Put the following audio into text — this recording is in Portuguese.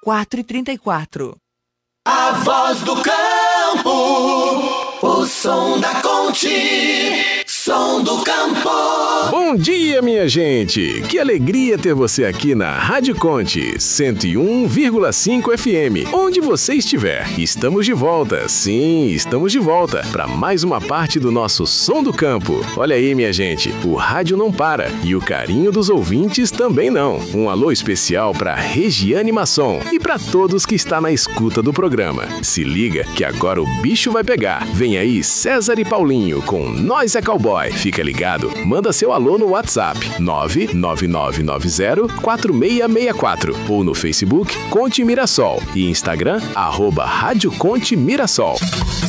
4h34. A voz do campo, o som da Conte, som do campo. Bom dia, minha gente! Que alegria ter você aqui na Rádio Conte 101,5 FM, onde você estiver. Estamos de volta, sim, estamos de volta para mais uma parte do nosso Som do Campo. Olha aí, minha gente, o rádio não para e o carinho dos ouvintes também não. Um alô especial para Regiane Masson e para todos que está na escuta do programa. Se liga que agora o bicho vai pegar. Vem aí César e Paulinho com Nós é Cowboy. Fica ligado, manda seu alô no WhatsApp 999904664 ou no Facebook Conte Mirassol e Instagram @Rádio Conte Mirassol.